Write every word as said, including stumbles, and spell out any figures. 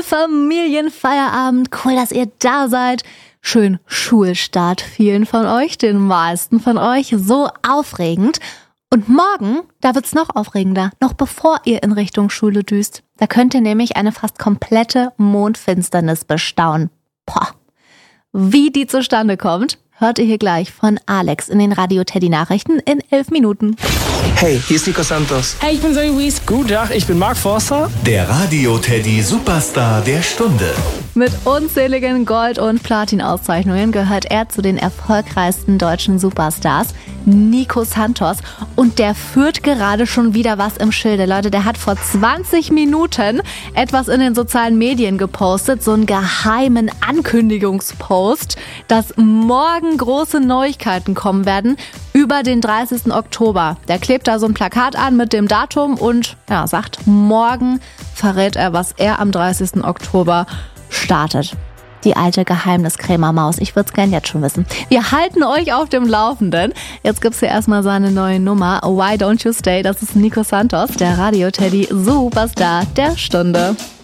Happy Familienfeierabend. Cool, dass ihr da seid. Schön Schulstart vielen von euch, den meisten von euch. So aufregend. Und morgen, da wird's noch aufregender. Noch bevor ihr in Richtung Schule düst. Da könnt ihr nämlich eine fast komplette Mondfinsternis bestaunen. Boah. Wie die zustande kommt, hört ihr hier gleich von Alex in den Radio Teddy Nachrichten in elf Minuten. Hey, hier ist Nico Santos. Hey, ich bin Zoe Wies. Guten Tag, ich bin Mark Forster. Der Radio Teddy Superstar der Stunde. Mit unzähligen Gold- und Platin-Auszeichnungen gehört er zu den erfolgreichsten deutschen Superstars, Nico Santos. Und der führt gerade schon wieder was im Schilde. Leute, der hat vor zwanzig Minuten etwas in den sozialen Medien gepostet, so einen geheimen Ankündigungspost, dass morgen große Neuigkeiten kommen werden über den dreißigsten Oktober. Der klebt da so ein Plakat an mit dem Datum und ja, sagt, morgen verrät er, was er am dreißigsten Oktober startet. Die alte Geheimniskrämermaus. Ich würde es gern jetzt schon wissen. Wir halten euch auf dem Laufenden. Jetzt gibt's hier erstmal seine neue Nummer. Why Don't You Stay? Das ist Nico Santos, der Radio Teddy Superstar der Stunde.